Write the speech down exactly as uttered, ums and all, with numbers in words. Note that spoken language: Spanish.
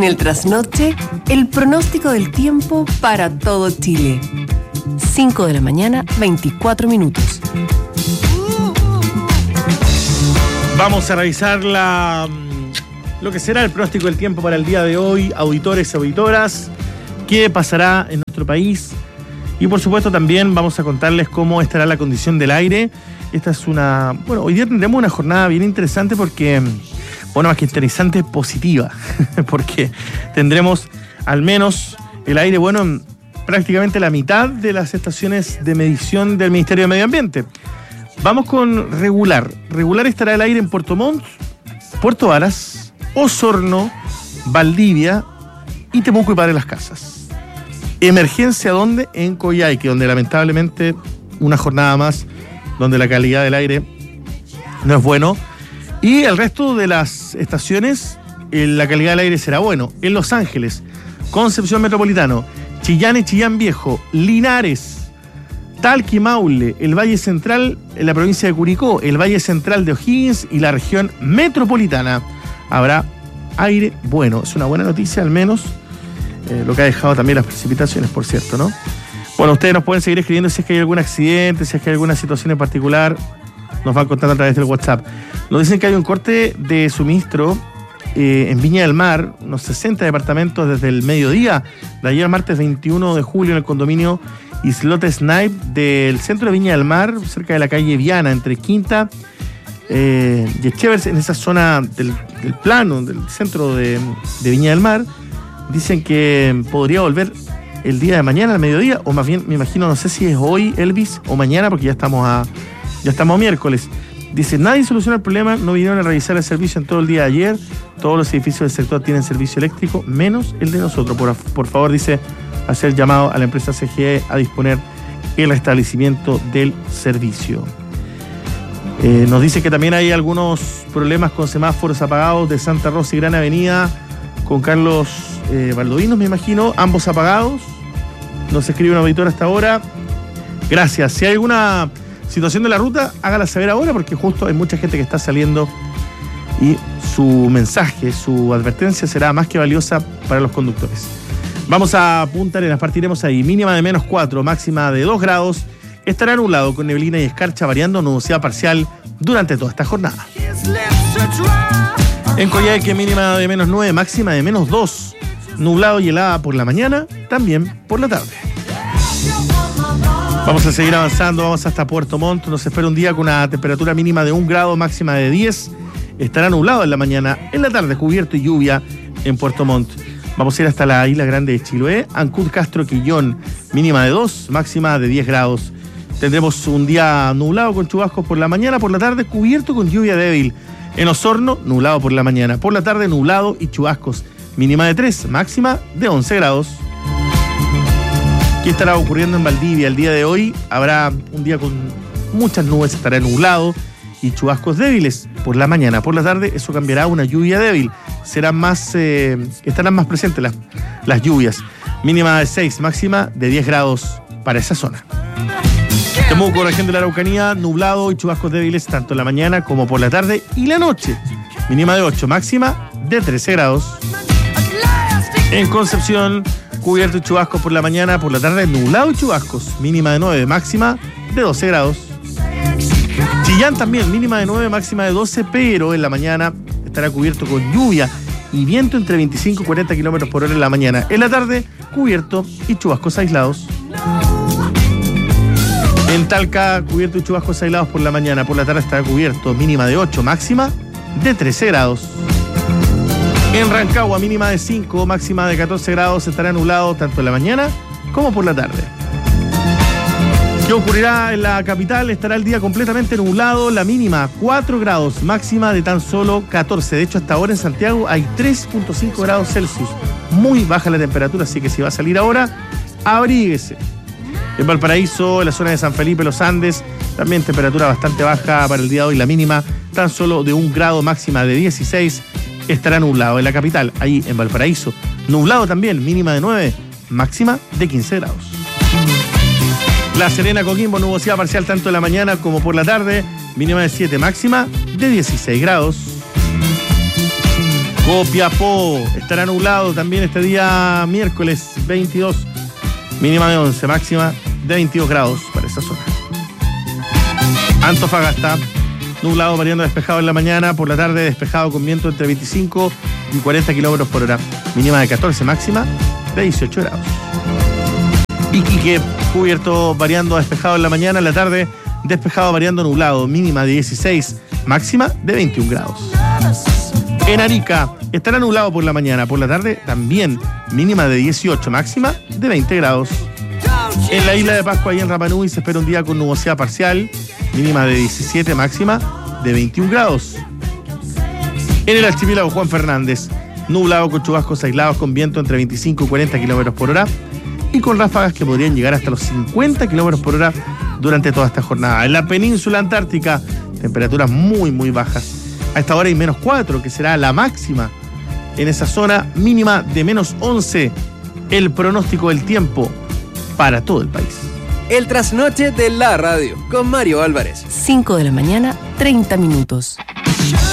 el trasnoche, el pronóstico del tiempo para todo Chile. cinco de la mañana, veinticuatro minutos. Vamos a revisar la, lo que será el pronóstico del tiempo para el día de hoy, auditores y auditoras, qué pasará en nuestro país y por supuesto también vamos a contarles cómo estará la condición del aire. Esta es una, bueno, hoy día tendremos una jornada bien interesante porque, bueno, más que interesante, positiva, porque tendremos al menos el aire bueno en prácticamente la mitad de las estaciones de medición del Ministerio de Medio Ambiente. Vamos con regular. Regular estará el aire en Puerto Montt, Puerto Varas, Osorno, Valdivia y Temuco y Padre Las Casas. Emergencia, ¿dónde? En Coyhaique, donde lamentablemente una jornada más donde la calidad del aire no es bueno. Y el resto de las estaciones, eh, la calidad del aire será bueno. En Los Ángeles, Concepción Metropolitano, Chillán y Chillán Viejo, Linares, Talca y Maule, el Valle Central en la provincia de Curicó, el Valle Central de O'Higgins y la región metropolitana. Habrá aire bueno. Es una buena noticia, al menos, eh, lo que ha dejado también las precipitaciones, por cierto, ¿no? Bueno, ustedes nos pueden seguir escribiendo si es que hay algún accidente, si es que hay alguna situación en particular. Nos van contando a través del WhatsApp. Nos dicen que hay un corte de suministro eh, en Viña del Mar, unos sesenta departamentos desde el mediodía de ayer martes veintiuno de julio en el condominio Islote Snipe del centro de Viña del Mar, cerca de la calle Viana, entre Quinta eh, y Echevers, en esa zona del, del plano, del centro de, de Viña del Mar. Dicen que podría volver el día de mañana al mediodía, o más bien me imagino, no sé si es hoy, Elvis, o mañana, porque ya estamos a ya estamos a miércoles. Dice, nadie soluciona el problema, no vinieron a revisar el servicio en todo el día de ayer, todos los edificios del sector tienen servicio eléctrico, menos el de nosotros. Por, por favor, dice, hacer llamado a la empresa C G E a disponer el restablecimiento del servicio. Eh, nos dice que también hay algunos problemas con semáforos apagados de Santa Rosa y Gran Avenida, con Carlos eh, Baldovinos, me imagino, ambos apagados. Nos escribe un auditor hasta ahora. Gracias. Si hay alguna situación de la ruta, hágala saber ahora, porque justo hay mucha gente que está saliendo y su mensaje, su advertencia será más que valiosa para los conductores. Vamos a Punta Arenas, partiremos ahí. Mínima de menos cuatro, máxima de dos grados. Estará nublado con neblina y escarcha, variando nubosidad parcial durante toda esta jornada. En Coyhaique, mínima de menos nueve, máxima de menos dos. Nublado y helada por la mañana, también por la tarde. Vamos a seguir avanzando, vamos hasta Puerto Montt. Nos espera un día con una temperatura mínima de un grado, máxima de diez. Estará nublado en la mañana, en la tarde cubierto y lluvia en Puerto Montt. Vamos a ir hasta la isla grande de Chiloé, Ancud, Castro, Quillón, mínima de dos, máxima de diez grados. Tendremos un día nublado con chubascos por la mañana, por la tarde cubierto con lluvia débil. En Osorno, nublado por la mañana, por la tarde nublado y chubascos, mínima de tres, máxima de once grados. ¿Qué estará ocurriendo en Valdivia? El día de hoy habrá un día con muchas nubes, estará nublado y chubascos débiles por la mañana. Por la tarde eso cambiará a una lluvia débil. Serán más, eh, estarán más presentes las, las lluvias. Mínima de seis, máxima de diez grados para esa zona. Temuco, región de la Araucanía, nublado y chubascos débiles tanto en la mañana como por la tarde y la noche. Mínima de ocho, máxima de trece grados. En Concepción, cubierto y chubascos por la mañana, por la tarde nublado y chubascos. Mínima de nueve, máxima de doce grados. Chillán también, mínima de nueve, máxima de doce, pero en la mañana estará cubierto con lluvia y viento entre veinticinco y cuarenta kilómetros por hora en la mañana. En la tarde, cubierto y chubascos aislados. En Talca, cubierto y chubascos aislados por la mañana, por la tarde estará cubierto, mínima de ocho, máxima de trece grados. En Rancagua, mínima de cinco, máxima de catorce grados, estará nublado tanto en la mañana como por la tarde. ¿Qué ocurrirá en la capital? Estará el día completamente nublado, la mínima cuatro grados, máxima de tan solo catorce. De hecho, hasta ahora en Santiago hay tres punto cinco grados Celsius. Muy baja la temperatura, así que si va a salir ahora, abríguese. En Valparaíso, en la zona de San Felipe, Los Andes, también temperatura bastante baja para el día de hoy, la mínima tan solo de un grado, máxima de dieciséis. Estará nublado en la capital, ahí en Valparaíso. Nublado también, mínima de nueve, máxima de quince grados. La Serena, Coquimbo, nubosidad parcial tanto en la mañana como por la tarde, mínima de siete, máxima de dieciséis grados. Copiapó estará nublado también este día miércoles veintidós, mínima de once, máxima de veintidós grados para esa zona. Antofagasta, nublado variando despejado en la mañana, por la tarde despejado con viento entre veinticinco y cuarenta kilómetros por hora, mínima de catorce, máxima de dieciocho grados. Iquique, cubierto variando despejado en la mañana, en la tarde despejado variando nublado, mínima de dieciséis, máxima de veintiún grados. En Arica, estará nublado por la mañana, por la tarde también, mínima de dieciocho, máxima de veinte grados. En la isla de Pascua y en Rapa Nui se espera un día con nubosidad parcial, mínima de diecisiete, máxima de veintiún grados. En el archipiélago Juan Fernández, nublado con chubascos aislados con viento entre veinticinco y cuarenta kilómetros por hora y con ráfagas que podrían llegar hasta los cincuenta kilómetros por hora durante toda esta jornada. En la península antártica, temperaturas muy muy bajas. A esta hora hay menos cuatro, que será la máxima en esa zona, mínima de menos once. El pronóstico del tiempo para todo el país. El trasnoche de la radio con Mario Álvarez. cinco de la mañana, treinta minutos.